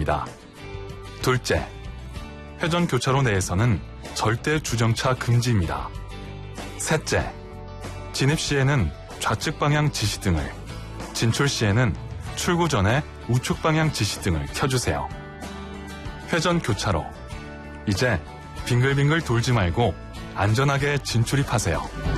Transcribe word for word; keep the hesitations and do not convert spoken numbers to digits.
됩니다. 둘째, 회전 교차로 내에서는 절대 주정차 금지입니다. 셋째, 진입 시에는 좌측 방향 지시등을, 진출 시에는 출구 전에 우측 방향 지시등을 켜주세요. 회전 교차로. 이제 빙글빙글 돌지 말고 안전하게 진출입하세요.